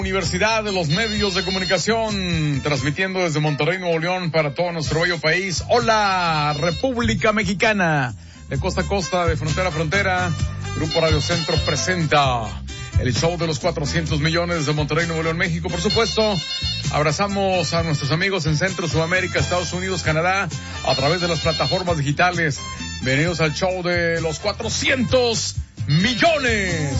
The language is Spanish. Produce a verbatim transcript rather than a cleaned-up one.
Universidad de los Medios de Comunicación, transmitiendo desde Monterrey, Nuevo León, para todo nuestro bello país. Hola, República Mexicana, de costa a costa, de frontera a frontera. Grupo Radio Centro presenta el show de los cuatrocientos millones de Monterrey, Nuevo León, México. Por supuesto, abrazamos a nuestros amigos en Centro, Sudamérica, Estados Unidos, Canadá, a través de las plataformas digitales. Bienvenidos al show de los cuatrocientos millones.